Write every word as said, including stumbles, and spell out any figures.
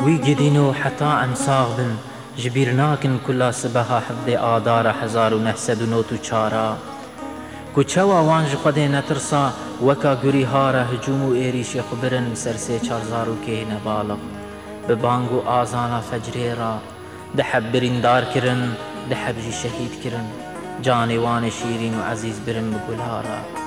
وی گدینو حتا انساغ بن جبیر ناکن کلا سبها حفظ آدار هزار و نهصد و نوت و چارا کچوا وانج خود نترسا وکا گوری هارا هجوم و ایریش خبرن سرسه چارزارو که نبالغ ببانگو آزانا فجره را دحب بریندار کرن دحب جی شهید کرن جانوان شیرین و عزیز برن بگلارا